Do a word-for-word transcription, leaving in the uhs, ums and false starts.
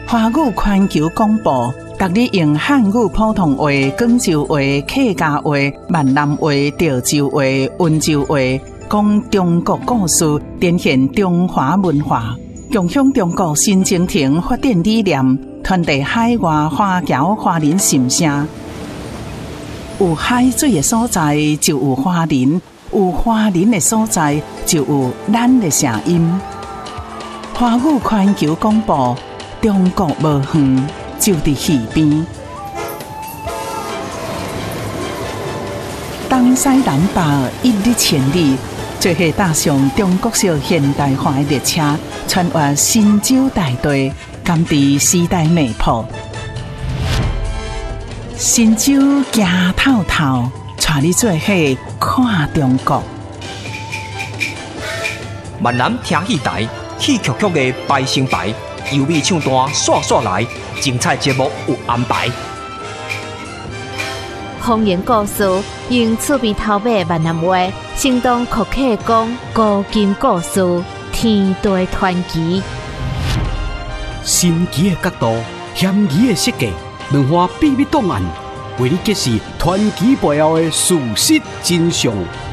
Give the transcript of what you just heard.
华语环球广播，逐日用汉语普通话、广州话、客家话、闽南话、潮州话、温州话，讲中国故事，展现中华文化，共享中国新征程发展理念，传递海外华侨华人心声。有海水的所在，就有华人；有华人的所在，就有咱的声音。华语环球广播。中国无远，就伫耳边。东西南北一日千里，做伙踏上中国式现代化的列车，穿越神州大地，甘知时代脉搏。神州行透透，带你做伙看中国。 闽南听戏台，戏曲曲的排成排。优美唱段刷刷来，精彩节目有安排。 方言故事用厝边头尾闽南话，生动可客讲古今故事，天地传奇。 神奇的角度，险疑的设计，两化秘密档案，为你揭示传奇背后的事实真相。